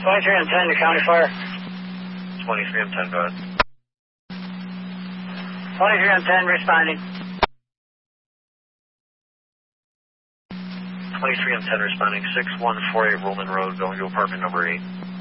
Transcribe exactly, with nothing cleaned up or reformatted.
twenty-three on ten to County Fire. twenty-three on ten, go ahead. twenty-three on ten responding. twenty-three on ten responding, six one four eight Roland Road, going to apartment number eight.